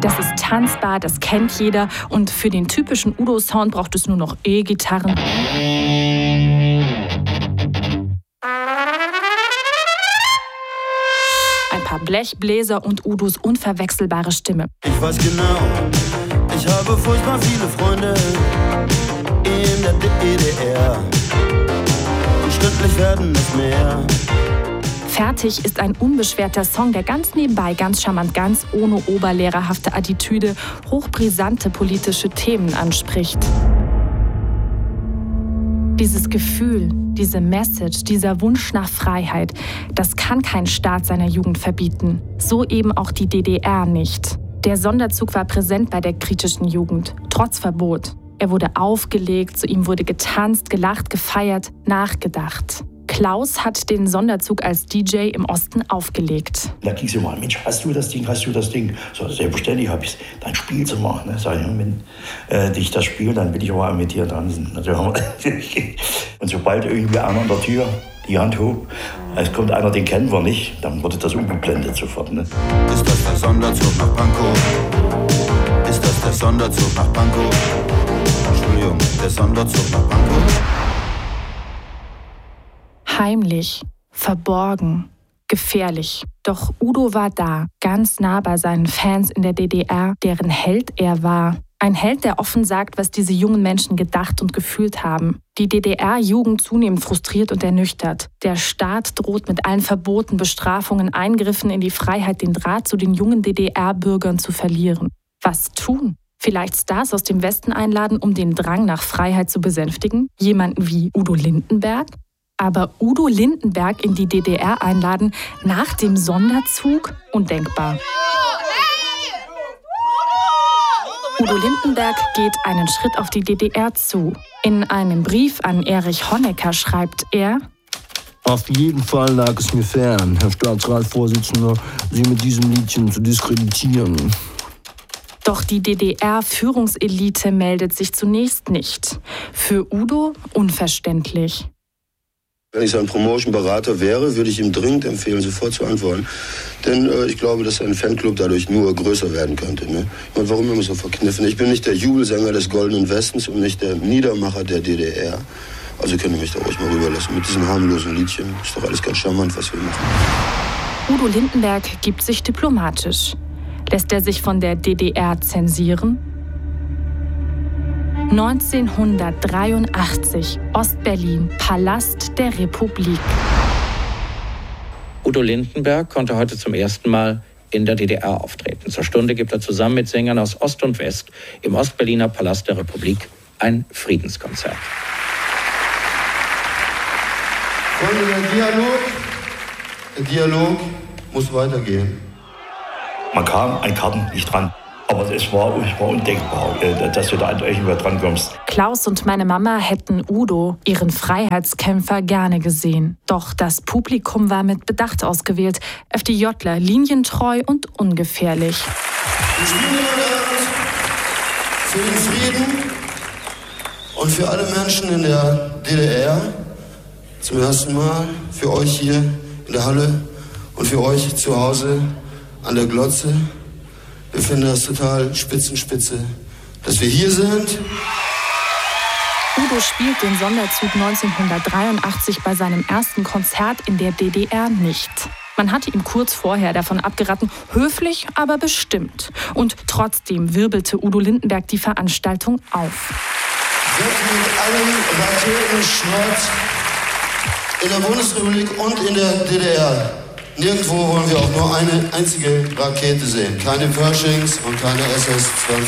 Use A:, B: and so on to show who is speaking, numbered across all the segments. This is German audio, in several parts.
A: Das ist tanzbar, das kennt jeder und für den typischen Udo-Sound braucht es nur noch E-Gitarren. Ein paar Blechbläser und Udos unverwechselbare Stimme.
B: Ich weiß genau, ich habe furchtbar viele Freunde in der DDR. Und stündlich werden es mehr.
A: Fertig ist ein unbeschwerter Song, der ganz nebenbei, ganz charmant, ganz ohne oberlehrerhafte Attitüde hochbrisante politische Themen anspricht. Dieses Gefühl, diese Message, dieser Wunsch nach Freiheit, das kann kein Staat seiner Jugend verbieten. So eben auch die DDR nicht. Der Sonderzug war präsent bei der kritischen Jugend, trotz Verbot. Er wurde aufgelegt, zu ihm wurde getanzt, gelacht, gefeiert, nachgedacht. Klaus hat den Sonderzug als DJ im Osten aufgelegt.
C: Da ging sie mal, Mensch, hast du das Ding? So, selbstverständlich habe ich es. Dann spielst du mal. Ne? Sag ich, wenn ich das spiele, dann will ich auch mit dir tanzen. Und sobald irgendwie einer an der Tür die Hand hob, es kommt einer, den kennen wir nicht, dann wurde das umgeblendet sofort. Ne?
B: Ist das der Sonderzug nach Pankow? Ist das der Sonderzug nach Pankow? Entschuldigung, der Sonderzug nach Pankow?
A: Heimlich, verborgen, gefährlich. Doch Udo war da, ganz nah bei seinen Fans in der DDR, deren Held er war. Ein Held, der offen sagt, was diese jungen Menschen gedacht und gefühlt haben. Die DDR-Jugend zunehmend frustriert und ernüchtert. Der Staat droht mit allen Verboten, Bestrafungen, Eingriffen in die Freiheit, den Draht zu den jungen DDR-Bürgern zu verlieren. Was tun? Vielleicht Stars aus dem Westen einladen, um den Drang nach Freiheit zu besänftigen? Jemanden wie Udo Lindenberg? Aber Udo Lindenberg in die DDR einladen nach dem Sonderzug? Undenkbar. Udo Lindenberg geht einen Schritt auf die DDR zu. In einem Brief an Erich Honecker schreibt er:
D: Auf jeden Fall lag es mir fern, Herr Staatsratsvorsitzender, Sie mit diesem Liedchen zu diskreditieren.
A: Doch die DDR-Führungselite meldet sich zunächst nicht. Für Udo unverständlich.
E: Wenn ich sein Promotion-Berater wäre, würde ich ihm dringend empfehlen, sofort zu antworten. Denn ich glaube, dass ein Fanclub dadurch nur größer werden könnte. Ne? Und warum immer so verkniffen? Ich bin nicht der Jubelsänger des Goldenen Westens und nicht der Niedermacher der DDR. Also könnt ihr mich da ruhig mal rüberlassen. Mit diesem harmlosen Liedchen ist doch alles ganz charmant, was wir machen.
A: Udo Lindenberg gibt sich diplomatisch. Lässt er sich von der DDR zensieren? 1983, Ostberlin, Palast der Republik.
F: Udo Lindenberg konnte heute zum ersten Mal in der DDR auftreten. Zur Stunde gibt er zusammen mit Sängern aus Ost und West im Ostberliner Palast der Republik ein Friedenskonzert.
E: Freunde, der Dialog muss weitergehen.
C: Man kam an Karten nicht dran. Aber es war undenkbar, dass du da an irgendwo dran kommst.
A: Klaus und meine Mama hätten Udo, ihren Freiheitskämpfer, gerne gesehen. Doch das Publikum war mit Bedacht ausgewählt. FDJler, linientreu und ungefährlich.
E: Wir spielen für den Frieden und für alle Menschen in der DDR. Zum ersten Mal für euch hier in der Halle und für euch zu Hause an der Glotze. Wir finden das total spitze, dass wir hier sind.
A: Udo spielt den Sonderzug 1983 bei seinem ersten Konzert in der DDR nicht. Man hatte ihm kurz vorher davon abgeraten, höflich, aber bestimmt. Und trotzdem wirbelte Udo Lindenberg die Veranstaltung auf.
E: Wird mit allem Raketenschrott in der Bundesrepublik und in der DDR. Nirgendwo wollen wir auch nur eine einzige Rakete sehen. Keine Pershings und keine SS-20.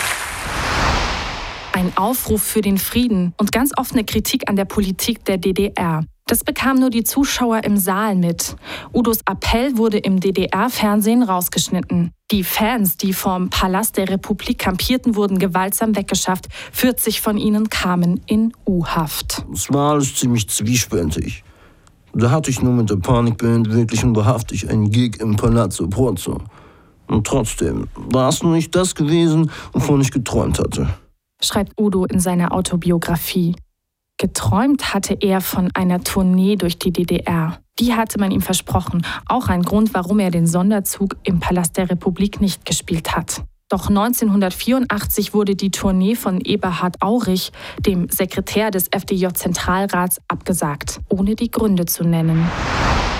A: Ein Aufruf für den Frieden und ganz offene Kritik an der Politik der DDR. Das bekamen nur die Zuschauer im Saal mit. Udos Appell wurde im DDR-Fernsehen rausgeschnitten. Die Fans, die vorm Palast der Republik kampierten, wurden gewaltsam weggeschafft. 40 von ihnen kamen in U-Haft.
D: Es war alles ziemlich zwiespältig. Da hatte ich nur mit der Panikband wirklich und wahrhaftig einen Gig im Palazzo Pozzo. Und trotzdem war es nur nicht das gewesen, wovon ich geträumt hatte.
A: Schreibt Udo in seiner Autobiografie. Geträumt hatte er von einer Tournee durch die DDR. Die hatte man ihm versprochen. Auch ein Grund, warum er den Sonderzug im Palast der Republik nicht gespielt hat. Doch 1984 wurde die Tournee von Eberhard Aurich, dem Sekretär des FDJ-Zentralrats, abgesagt, ohne die Gründe zu nennen.